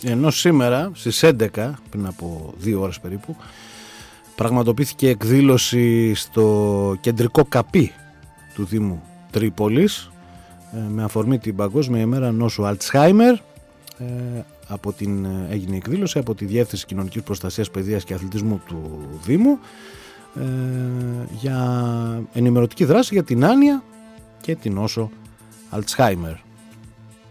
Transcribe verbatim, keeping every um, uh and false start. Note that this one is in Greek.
Ενώ σήμερα στις έντεκα, πριν από δύο ώρες περίπου, πραγματοποιήθηκε εκδήλωση στο κεντρικό καπί του Δήμου Τρίπολης με αφορμή την Παγκόσμια ημέρα νόσου Αλτσχάιμερ. Από την, έγινε εκδήλωση από τη Διεύθυνση Κοινωνικής Προστασίας, Παιδείας και Αθλητισμού του Δήμου ε, για ενημερωτική δράση για την άνοια και την νόσο Αλτσχάιμερ.